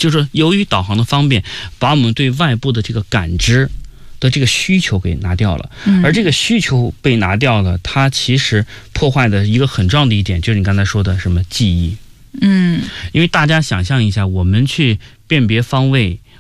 就是由于导航的方便，把我们对外部的这个感知的这个需求给拿掉了，而这个需求被拿掉了，它其实破坏的一个很重要的一点就是你刚才说的什么记忆。因为大家想象一下，我们去辨别方位，